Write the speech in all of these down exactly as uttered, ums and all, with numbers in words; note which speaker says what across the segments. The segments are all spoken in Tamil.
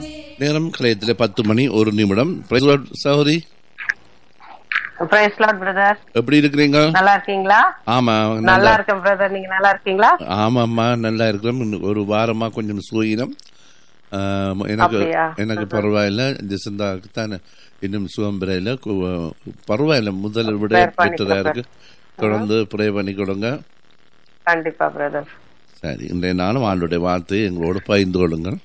Speaker 1: நேரம் கலையத்தில் பத்து மணி ஒரு நிமிடம். Praise Lord, சகோதரி.
Speaker 2: Praise Lord, brother.
Speaker 1: எப்படி இருக்கிறீங்க?
Speaker 2: நல்லா இருக்கீங்களா?
Speaker 1: ஆமா,
Speaker 2: நல்லா இருக்கேன் brother. நீங்க நல்லா இருக்கீங்களா?
Speaker 1: ஆமாம்மா, நல்லா இருக்கிறோம். ஒரு வாரமா கொஞ்சம் சுயினம். எனக்கு எனக்கு பரவாயில்ல. ஜெசந்தாக்கு தான் இன்னும் சுகம் பெறையில. பரவாயில்ல, முதல் விட பெற்றதா இருக்கு. தொடர்ந்து ப்ரே பண்ணி கொடுங்க.
Speaker 2: கண்டிப்பா பிரதர்.
Speaker 1: சரி, இன்றைய நாளும் ஆண்டுடைய வார்த்தை எங்களோடு பகிர்ந்து கொள்ளுங்கள்.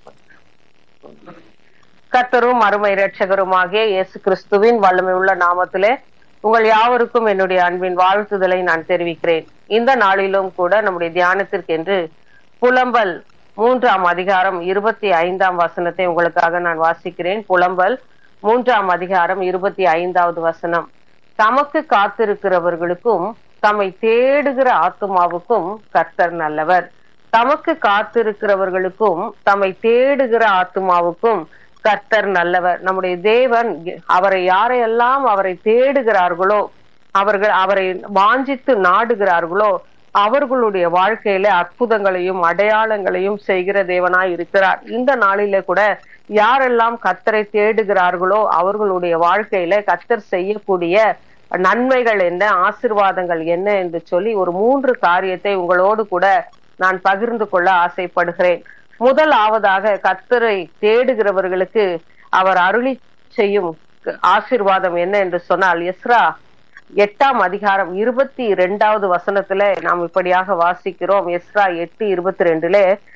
Speaker 2: கர்த்தரும் அருமை இரட்சகருமாகிய இயேசு கிறிஸ்துவின் வல்லமை உள்ள நாமத்திலே உங்கள் யாவருக்கும் என்னுடைய அன்பின் வாழ்த்துதலை நான் தெரிவிக்கிறேன். இந்த நாளிலும் கூட நம்முடைய தியானத்திற்கென்று புலம்பல் மூன்றாம் அதிகாரம் இருபத்தி ஐந்தாம் வசனத்தை உங்களுக்காக நான் வாசிக்கிறேன். புலம்பல் மூன்றாம் அதிகாரம் இருபத்தி ஐந்தாவது வசனம். தமக்கு காத்திருக்கிறவர்களுக்கும் தம்மை தேடுகிற ஆத்துமாவுக்கும் கர்த்தர் நல்லவர். தமக்கு காத்திருக்கிறவர்களுக்கும் தம்மை தேடுகிற ஆத்துமாவுக்கும் கர்த்தர் நல்லவர். நம்முடைய தேவன் அவரை யாரையெல்லாம் அவரை தேடுகிறார்களோ, அவர்கள் அவரை வாஞ்சித்து நாடுகிறார்களோ அவர்களுடைய வாழ்க்கையில அற்புதங்களையும் அடையாளங்களையும் செய்கிற தேவனாய் இருக்கிறார். இந்த நாளில கூட யாரெல்லாம் கர்த்தரை தேடுகிறார்களோ அவர்களுடைய வாழ்க்கையில கர்த்தர் செய்யக்கூடிய நன்மைகள் என்ன, ஆசீர்வாதங்கள் என்ன என்று சொல்லி ஒரு மூன்று காரியத்தை உங்களோடு கூட நான் பகிர்ந்து கொள்ள ஆசைப்படுகிறேன். முதலாவதாக கர்த்தரை தேடுகிறவர்களுக்கு அவர் அருளி செய்யும் ஆசீர்வாதம் என்ன என்று சொன்னால், எஸ்ரா எட்டாம் அதிகாரம் இருபத்தி இரண்டாவது வசனத்துல நாம் இப்படியாக வாசிக்கிறோம். எஸ்ரா எட்டு இருபத்தி ரெண்டுல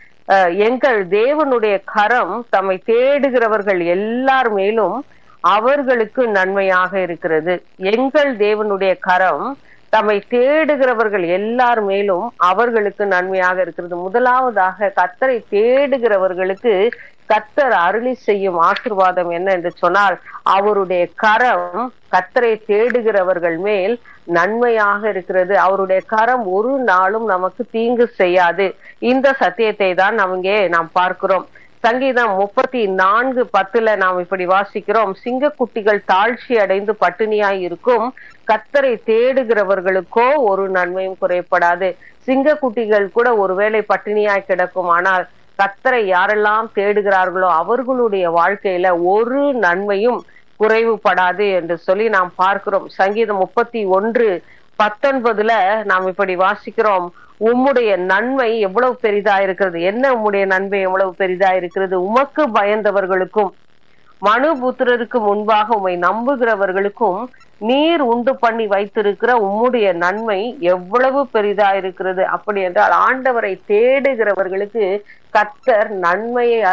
Speaker 2: எங்கள் தேவனுடைய கரம் தம்மை தேடுகிறவர்கள் எல்லார் மேலும் அவர்களுக்கு நன்மையாக இருக்கிறது. எங்கள் தேவனுடைய கரம் தம்மை தேடுகிறவர்கள் எல்லார் மேலும் அவர்களுக்கு நன்மையாக இருக்கிறது. முதலாவதாக கர்த்தரை தேடுகிறவர்களுக்கு கர்த்தர் அருளி செய்யும் ஆசீர்வாதம் என்ன என்று சொன்னால், அவருடைய கரம் கர்த்தரை தேடுகிறவர்கள் மேல் நன்மையாக இருக்கிறது. அவருடைய கரம் ஒரு நாளும் நமக்கு தீங்கு செய்யாது. இந்த சத்தியத்தை தான் நாம் இங்கே நாம் பார்க்கிறோம். சங்கீதம் முப்பத்தி நான்கு பத்துல நாம் இப்படி வாசிக்கிறோம். சிங்கக்குட்டிகள் தாழ்ச்சி அடைந்து பட்டினியாய் இருக்கும், கர்த்தரை தேடுகிறவர்களுக்கோ ஒரு நன்மையும் குறைப்படாது. சிங்கக்குட்டிகள் கூட ஒருவேளை பட்டினியாய் கிடக்கும், ஆனால் கர்த்தரை யாரெல்லாம் தேடுகிறார்களோ அவர்களுடைய வாழ்க்கையில ஒரு நன்மையும் குறைவுபடாது என்று சொல்லி நாம் பார்க்கிறோம். சங்கீதம் முப்பத்தி ஒன்று பத்தொன்பதுல நாம் இப்படி வாசிக்கிறோம். உம்முடைய நன்மை எவ்வளவு பெரிதா இருக்கிறது. என்ன உம்முடைய நன்மை எவ்வளவு பெரிதா இருக்கிறது? உமக்கு பயந்தவர்களுக்கும் மனுபுத்திரருக்கு முன்பாக உம்மை நம்புகிறவர்களுக்கும் நீர் உண்டு பண்ணி வைத்திருக்கிற உம்முடைய நன்மை எவ்வளவு பெரிதா இருக்கிறது. அப்படி என்றால் ஆண்டவரை தேடுகிறவர்களுக்கு கர்த்தர் நன்மையை